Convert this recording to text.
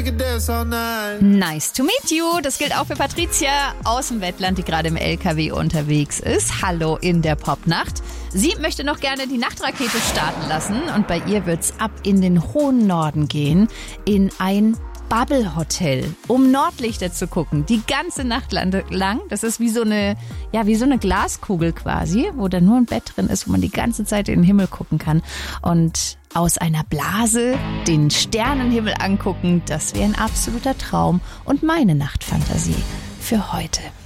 Nice to meet you. Das gilt auch für Patricia aus dem Wendland, die gerade im LKW unterwegs ist. Hallo in der Popnacht. Sie möchte noch gerne die Nachtrakete starten lassen und bei ihr wird's ab in den hohen Norden gehen, in ein Bubble Hotel, um Nordlichter zu gucken, die ganze Nacht lang. Das ist wie so eine Glaskugel quasi, wo da nur ein Bett drin ist, wo man die ganze Zeit in den Himmel gucken kann. Und aus einer Blase den Sternenhimmel angucken, das wäre ein absoluter Traum und meine Nachtfantasie für heute.